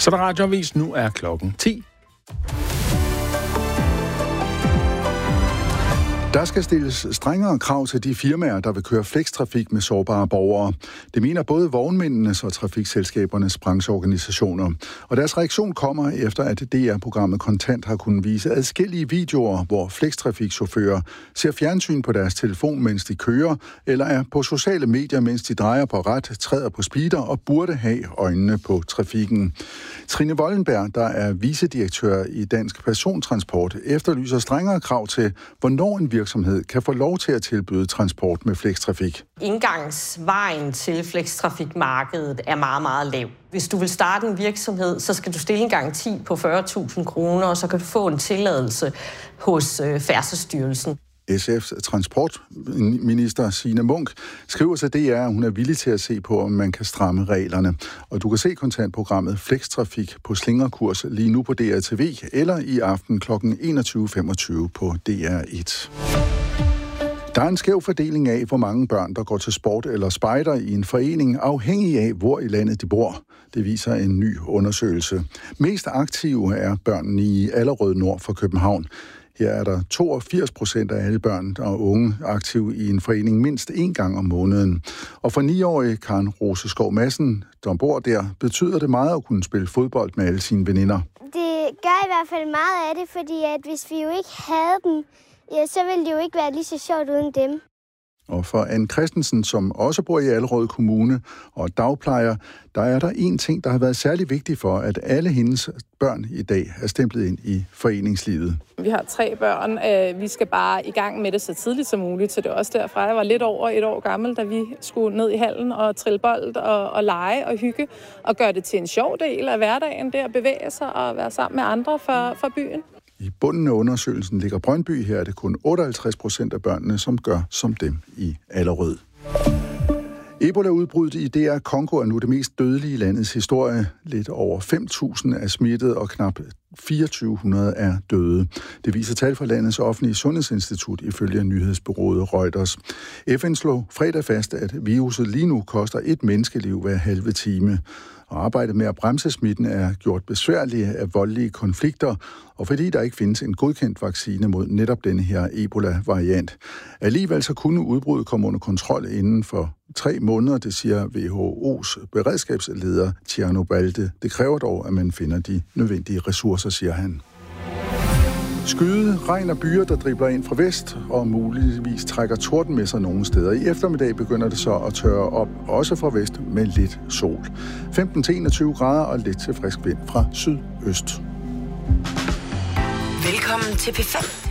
Så der radioavis, nu er klokken 10. Der skal stilles strengere krav til de firmaer, der vil køre flextrafik med sårbare borgere. Det mener både vognmændenes og trafikselskabernes brancheorganisationer. Og deres reaktion kommer efter, at DR-programmet Kontant har kunnet vise adskillige videoer, hvor flextrafikchauffører ser fjernsyn på deres telefon, mens de kører, eller er på sociale medier, mens de drejer på ret, træder på speeder og burde have øjnene på trafikken. Trine Wollenberg, der er vicedirektør i Dansk Persontransport, efterlyser strengere krav til, hvornår en virksomhed kan få lov til at tilbyde transport med flextrafik. Indgangsvejen til flextrafikmarkedet er meget, meget lav. Hvis du vil starte en virksomhed, så skal du stille en garanti på 40.000 kroner, og så kan du få en tilladelse hos Færdselsstyrelsen. SF's transportminister Signe Munk skriver til DR, at hun er villig til at se på, om man kan stramme reglerne. Og du kan se kontantprogrammet Flextrafik på slingerkurs lige nu på DR-TV eller i aften kl. 21.25 på DR1. Der er en skæv fordeling af, hvor mange børn, der går til sport eller spejder i en forening, afhængig af, hvor i landet de bor. Det viser en ny undersøgelse. Mest aktive er børnene i Allerød nord for København. Her er der 82% af alle børn og unge aktive i en forening mindst en gang om måneden. Og for 9-årige Karen Roseskov Madsen, der bor der, betyder det meget at kunne spille fodbold med alle sine veninder. Det gør i hvert fald meget af det, fordi at hvis vi jo ikke havde dem, ja, så ville det jo ikke være lige så sjovt uden dem. Og for Anne Christensen, som også bor i Allerød Kommune og dagplejer, der er der en ting, der har været særlig vigtig for, at alle hendes børn i dag er stemplet ind i foreningslivet. Vi har 3 børn. Vi skal bare i gang med det så tidligt som muligt, så det er også derfor, jeg var lidt over 1 år gammel, da vi skulle ned i hallen og trille bold og lege og hygge og gøre det til en sjov del af hverdagen, der at bevæge sig og være sammen med andre fra byen. I bunden af undersøgelsen ligger Brøndby. Her er det kun 58% af børnene, som gør som dem i Allerød. Ebola-udbruddet i DR Congo er nu det mest dødelige i landets historie. Lidt over 5.000 er smittet, og knap 2.400 er døde. Det viser tal fra landets offentlige sundhedsinstitut ifølge nyhedsbureauet Reuters. FN slog fredag fast, at viruset lige nu koster et menneskeliv hver halve time. Og arbejdet med at bremse smitten er gjort besværligt af voldelige konflikter, og fordi der ikke findes en godkendt vaccine mod netop denne her Ebola-variant. Alligevel så kunne udbruddet komme under kontrol inden for 3 måneder, det siger WHO's beredskabsleder Tierno Balde. Det kræver dog, at man finder de nødvendige ressourcer, siger han. Skyde, regn og byer, der dribler ind fra vest, og muligvis trækker torden med sig nogle steder. I eftermiddag begynder det så at tørre op, også fra vest, med lidt sol. 15-21 grader og lidt til frisk vind fra sydøst. Velkommen til P5.